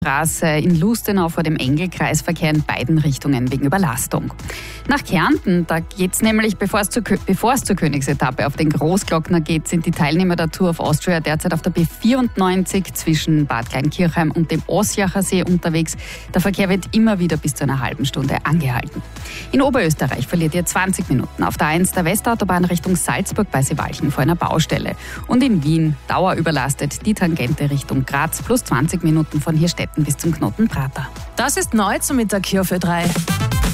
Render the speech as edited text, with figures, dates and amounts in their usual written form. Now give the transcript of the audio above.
Straße in Lustenau vor dem Engel-Kreisverkehr in beiden Richtungen wegen Überlastung. Nach Kärnten, da geht's nämlich, bevor es zur Königsetappe auf den Großglockner geht, sind die Teilnehmer der Tour of Austria derzeit auf der B94 zwischen Bad Kleinkirchheim und dem Osjacher See unterwegs. Der Verkehr wird immer wieder bis zu einer halben Stunde angehalten. In Oberösterreich verliert ihr 20 Minuten auf der A1 der Westautobahn Richtung Salzburg bei Seewalchen vor einer Baustelle. Und in Wien dauerüberlastet die Tangente Richtung Graz plus 20 Minuten von Hirstetten bis zum Knoten Prater. Das ist neu zum Mittag hier für 3.